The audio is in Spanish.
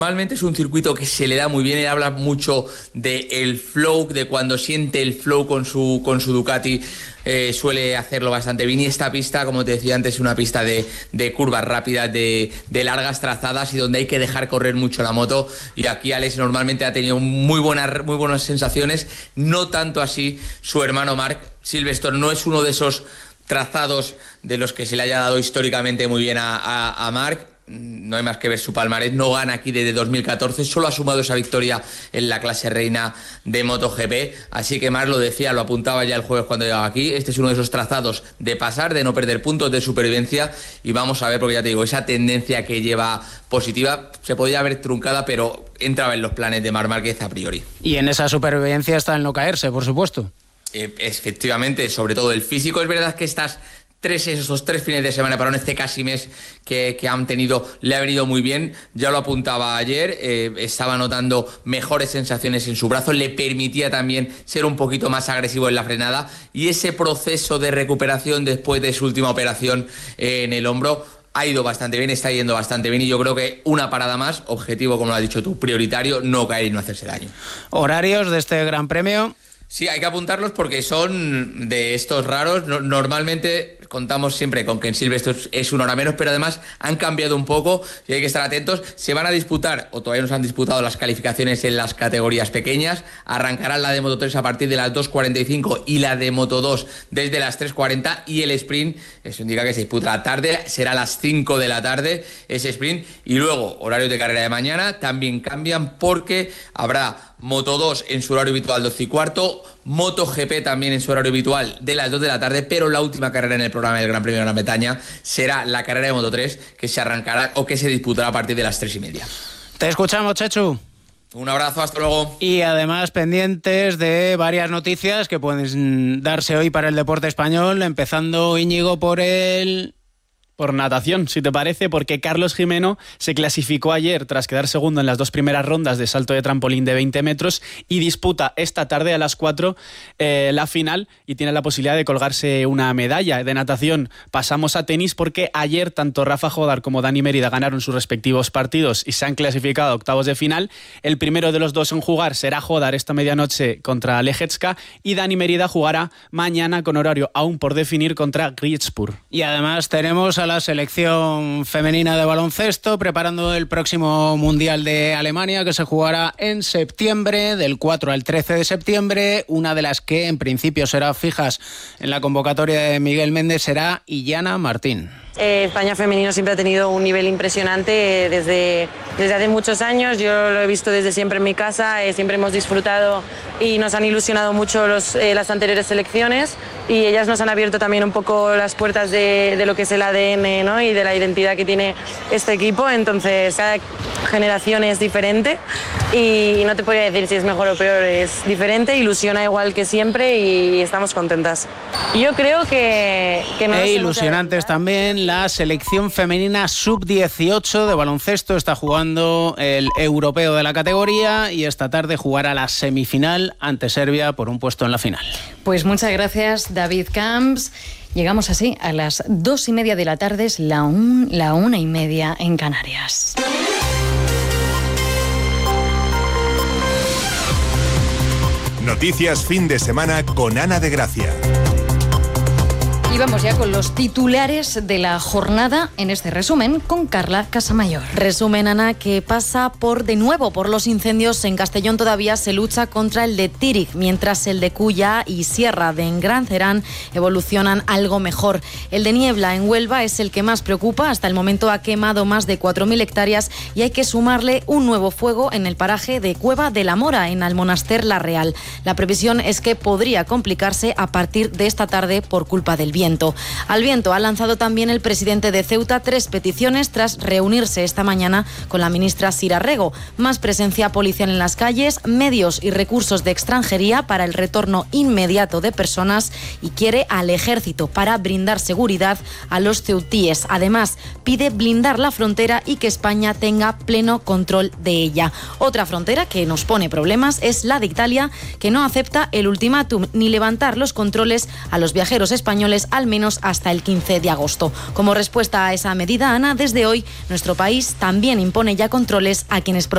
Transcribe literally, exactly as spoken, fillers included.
Normalmente es un circuito que se le da muy bien, él habla mucho del flow, de cuando siente el flow con su, con su Ducati, eh, suele hacerlo bastante bien. Y esta pista, como te decía antes, es una pista de, de curvas rápidas, de, de largas trazadas y donde hay que dejar correr mucho la moto. Y aquí Alex normalmente ha tenido muy buenas, muy buenas sensaciones, no tanto así su hermano Mark Silverstone. No es uno de esos trazados de los que se le haya dado históricamente muy bien a, a, a Mark. No hay más que ver su palmarés, no gana aquí desde dos mil catorce, solo ha sumado esa victoria en la clase reina de MotoGP, así que Marc lo decía, lo apuntaba ya el jueves cuando llegaba aquí, este es uno de esos trazados de pasar, de no perder puntos de supervivencia, y vamos a ver, porque ya te digo, esa tendencia que lleva positiva se podía haber truncada, pero entraba en los planes de Marc Márquez a priori. Y en esa supervivencia está el no caerse, por supuesto. Eh, efectivamente, sobre todo el físico, es verdad que estás... Tres, esos tres fines de semana, para este casi mes que, que han tenido, le ha venido muy bien. Ya lo apuntaba ayer, eh, estaba notando mejores sensaciones en su brazo, le permitía también ser un poquito más agresivo en la frenada, y ese proceso de recuperación después de su última operación eh, en el hombro ha ido bastante bien, está yendo bastante bien, y yo creo que una parada más, objetivo, como lo has dicho tú, prioritario, no caer y no hacerse daño. ¿Horarios de este Gran Premio? Sí, hay que apuntarlos porque son de estos raros. No, normalmente contamos siempre con que en Silverstone es una hora menos, pero además han cambiado un poco y hay que estar atentos. Se van a disputar, o todavía no se han disputado, las calificaciones en las categorías pequeñas. Arrancarán la de Moto tres a partir de las dos cuarenta y cinco y la de Moto dos desde las tres cuarenta, y el sprint, eso indica que se disputa tarde, será a las cinco de la tarde ese sprint. Y luego, horarios de carrera de mañana también cambian porque habrá Moto dos en su horario habitual doce y cuarto, MotoGP también en su horario habitual de las dos de la tarde, pero la última carrera en el programa del Gran Premio de Gran Bretaña será la carrera de Moto tres, que se arrancará o que se disputará a partir de las tres y media. Te escuchamos, Chechu. Un abrazo, hasta luego. Y además pendientes de varias noticias que pueden darse hoy para el deporte español, empezando, Íñigo, por el... Por natación, si te parece, porque Carlos Jimeno se clasificó ayer tras quedar segundo en las dos primeras rondas de salto de trampolín de veinte metros y disputa esta tarde a las cuatro eh, la final y tiene la posibilidad de colgarse una medalla. De natación pasamos a tenis porque ayer tanto Rafa Jodar como Dani Mérida ganaron sus respectivos partidos y se han clasificado a octavos de final. El primero de los dos en jugar será Jodar esta medianoche contra Lejecka y Dani Mérida jugará mañana con horario aún por definir contra Griezpur. Y además tenemos a la selección femenina de baloncesto preparando el próximo Mundial de Alemania, que se jugará en septiembre, del cuatro al trece de septiembre. Una de las que en principio será fijas en la convocatoria de Miguel Méndez será Illana Martín. Eh, España femenino siempre ha tenido un nivel impresionante eh, desde, desde hace muchos años. Yo lo he visto desde siempre en mi casa, eh, siempre hemos disfrutado y nos han ilusionado mucho los, eh, las anteriores selecciones, y ellas nos han abierto también un poco las puertas de, de lo que es el A D N, ¿no? Y de la identidad que tiene este equipo. Entonces cada generación es diferente y no te podría decir si es mejor o peor, es diferente, ilusiona igual que siempre y estamos contentas. Yo creo que, que no e ilusionantes también la selección femenina sub dieciocho de baloncesto. Está jugando el europeo de la categoría y esta tarde jugará la semifinal ante Serbia por un puesto en la final. Pues muchas gracias, David Camps. Llegamos así a las dos y media de la tarde, es la, un, la una y media en Canarias. Noticias fin de semana con Ana de Gracia. Y vamos ya con los titulares de la jornada en este resumen con Carla Casamayor. Resumen, Ana, que pasa por de nuevo por los incendios en Castellón. Todavía se lucha contra el de Tírig, mientras el de Cuya y Sierra de Engrancerán evolucionan algo mejor. El de Niebla en Huelva es el que más preocupa. Hasta el momento ha quemado más de cuatro mil hectáreas y hay que sumarle un nuevo fuego en el paraje de Cueva de la Mora, en Almonaster La Real. La previsión es que podría complicarse a partir de esta tarde por culpa del viento. Viento. Al viento ha lanzado también el presidente de Ceuta tres peticiones tras reunirse esta mañana con la ministra Sira Rego. Más presencia policial en las calles, medios y recursos de extranjería para el retorno inmediato de personas y quiere al ejército para brindar seguridad a los ceutíes. Además, pide blindar la frontera y que España tenga pleno control de ella. Otra frontera que nos pone problemas es la de Italia, que no acepta el ultimátum ni levantar los controles a los viajeros españoles al menos hasta el quince de agosto. Como respuesta a esa medida, Ana, desde hoy nuestro país también impone ya controles a quienes